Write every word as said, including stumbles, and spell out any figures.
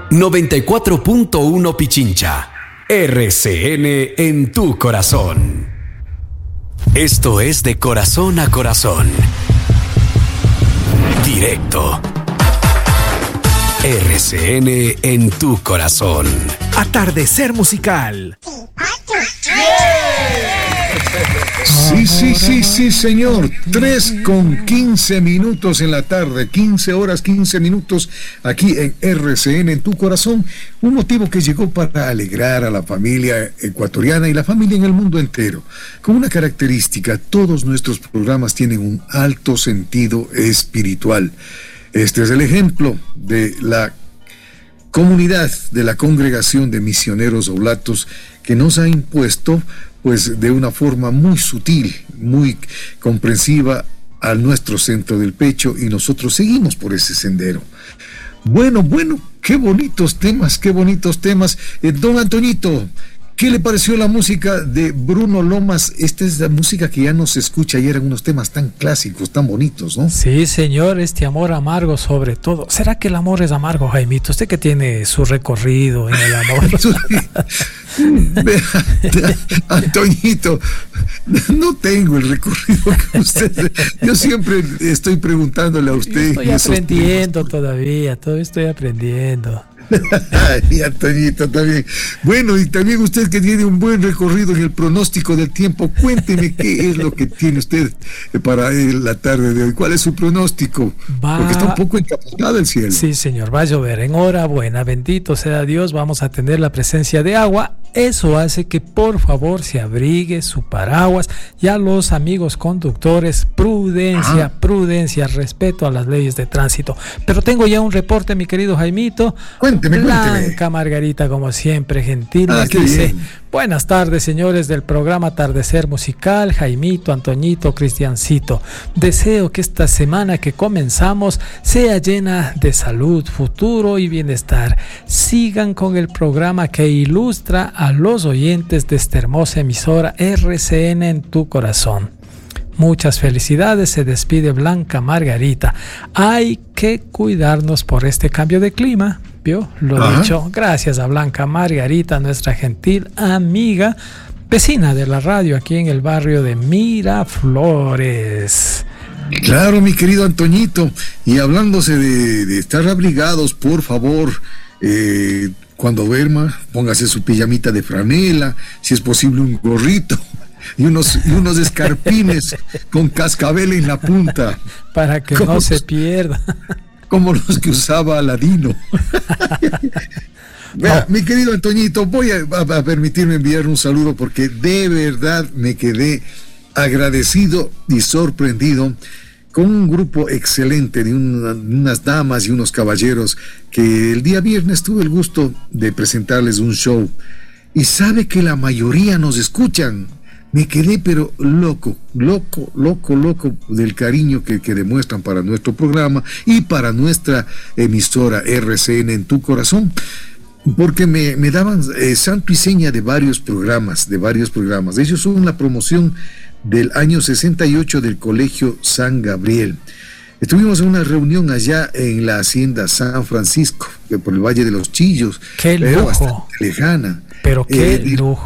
noventa y cuatro punto uno Pichincha. R C N en tu corazón. Esto es de corazón a corazón. Directo. R C N en tu corazón. Atardecer musical. Sí, sí, sí, sí, señor. Tres con quince minutos en la tarde. Quince horas, quince minutos aquí en R C N en tu corazón. Un motivo que llegó para alegrar a la familia ecuatoriana y la familia en el mundo entero. Con una característica, todos nuestros programas tienen un alto sentido espiritual. Este es el ejemplo de la comunidad, de la congregación de misioneros oblatos que nos ha impuesto, pues de una forma muy sutil, muy comprensiva, a nuestro centro del pecho, y nosotros seguimos por ese sendero. Bueno, bueno, qué bonitos temas, qué bonitos temas. Eh, don Antoñito, ¿qué le pareció la música de Bruno Lomas? Esta es la música que ya no se escucha y eran unos temas tan clásicos, tan bonitos, ¿no? Sí, señor, este amor amargo sobre todo. ¿Será que el amor es amargo, Jaimito? Usted que tiene su recorrido en el amor. Vea, Antoñito, no tengo el recorrido que usted. Yo siempre estoy preguntándole a usted. Yo estoy aprendiendo todavía, todavía estoy aprendiendo. Ay, Antoñito, también. Bueno, y también usted que tiene un buen recorrido en el pronóstico del tiempo, cuénteme qué es lo que tiene usted para la tarde de hoy. ¿Cuál es su pronóstico? Va... Porque está un poco encapotado el cielo. Sí, señor, va a llover. Enhorabuena, bendito sea Dios, vamos a tener la presencia de agua. Eso hace que por favor se abrigue su paraguas. Ya los amigos conductores, prudencia, ah. prudencia, respeto a las leyes de tránsito. Pero tengo ya un reporte, mi querido Jaimito. Cuénteme, Blanca cuénteme. Margarita, como siempre, gentil, ah, nos dice: bien. Buenas tardes, señores del programa Atardecer Musical, Jaimito, Antoñito, Cristiancito. Deseo que esta semana que comenzamos sea llena de salud, futuro y bienestar. Sigan con el programa que ilustra a los oyentes de esta hermosa emisora R C N en tu corazón. Muchas felicidades, se despide Blanca Margarita. Hay que cuidarnos por este cambio de clima, ¿vio? Lo Ajá. dicho, gracias a Blanca Margarita, nuestra gentil amiga, vecina de la radio aquí en el barrio de Miraflores. Claro, mi querido Antoñito, y hablándose de, de estar abrigados, por favor, eh, cuando duerma, póngase su pijamita de franela, si es posible un gorrito y unos, y unos escarpines con cascabel en la punta. Para que no se pierda. Como los que usaba Aladino. Vea, no. Mi querido Antoñito, voy a, a, a permitirme enviar un saludo porque de verdad me quedé agradecido y sorprendido con un grupo excelente de una, unas damas y unos caballeros que el día viernes tuve el gusto de presentarles un show, y sabe que la mayoría nos escuchan. Me quedé pero loco, loco, loco, loco del cariño que, que demuestran para nuestro programa y para nuestra emisora R C N en tu corazón, porque me, me daban eh, santo y seña de varios programas, de varios programas. Ellos son la promoción del año sesenta y ocho del Colegio San Gabriel. Estuvimos en una reunión allá en la hacienda San Francisco, por el Valle de los Chillos. ¡Qué lujo! Bastante lejana. Pero qué eh, lujo.